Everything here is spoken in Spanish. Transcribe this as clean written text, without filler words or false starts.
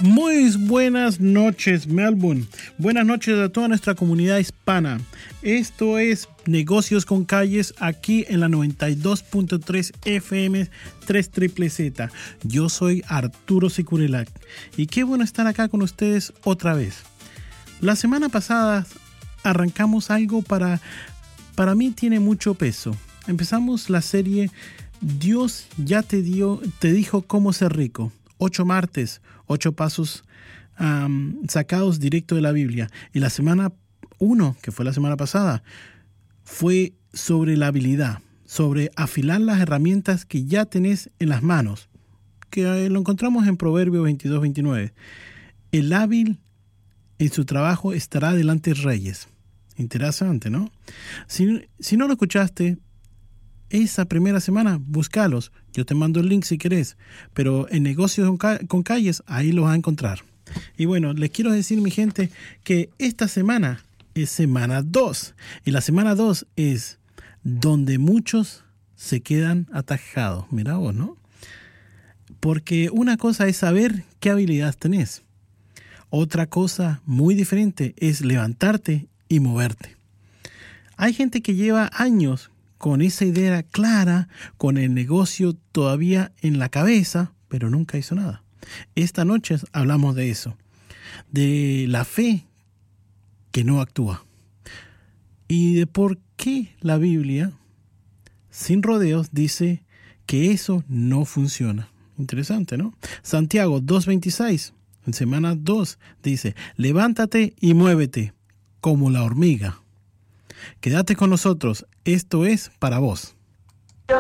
Muy buenas noches, Melbourne. Buenas noches a toda nuestra comunidad hispana. Esto es Negocios con Calles aquí en la 92.3 FM 3ZZZ. Yo soy Arturo Sicurelac y qué bueno estar acá con ustedes otra vez. La semana pasada arrancamos algo para mí tiene mucho peso. Empezamos la serie Dios ya te dijo cómo ser rico. 8 martes, 8 pasos sacados directo de la Biblia. Y la semana 1, que fue la semana pasada, fue sobre la habilidad, sobre afilar las herramientas que ya tenés en las manos, que lo encontramos en Proverbios 22-29. El hábil en su trabajo estará delante de reyes. Interesante, ¿no? Si no lo escuchaste, esa primera semana, búscalos. Yo te mando el link si querés. Pero en Negocios con Calles, ahí los vas a encontrar. Y bueno, les quiero decir, mi gente, que esta semana es semana 2. Y la semana 2 es donde muchos se quedan atajados. Mira vos, ¿no? Porque una cosa es saber qué habilidades tenés. Otra cosa muy diferente es levantarte y moverte. Hay gente que lleva años con esa idea clara, con el negocio todavía en la cabeza, pero nunca hizo nada. Esta noche hablamos de eso, de la fe que no actúa y de por qué la Biblia, sin rodeos, dice que eso no funciona. Interesante, ¿no? Santiago 2:26, en semana 2, dice, levántate y muévete como la hormiga. Quédate con nosotros, esto es para vos.